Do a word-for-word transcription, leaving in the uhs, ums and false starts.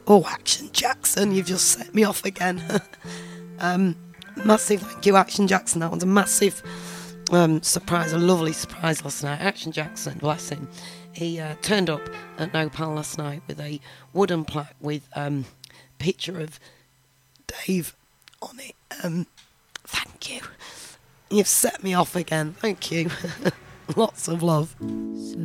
Oh, Action Jackson, you've just set me off again. um, massive thank you, Action Jackson. That was a massive um, surprise, a lovely surprise last night. Action Jackson, bless him. He uh, turned up at Nopal last night with a wooden plaque with um, a picture of Dave on it. Um, thank you. You've set me off again. Thank you. Lots of love.